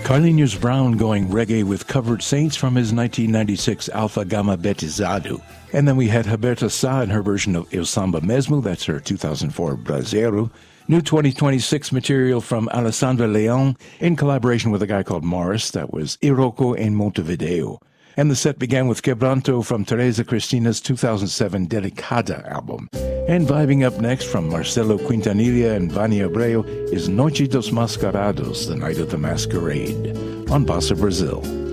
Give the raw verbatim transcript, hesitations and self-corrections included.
Carlinhos Brown going reggae with Covered Saints from his nineteen ninety-six Alpha Gamma Betizado. And then we had Roberta Sá in her version of Eu Samba Mesmo, that's her two thousand four Brasileiro. New twenty twenty-six material from Alessandra Leão in collaboration with a guy called Morris, that was Iroko em Montevideo. And the set began with Quebranto from Teresa Cristina's two thousand seven Delicada album. And vibing up next from Marcelo Quintanilha and Vani Abreu is Noite dos Mascarados, the Night of the Masquerade, on Bossa Brazil.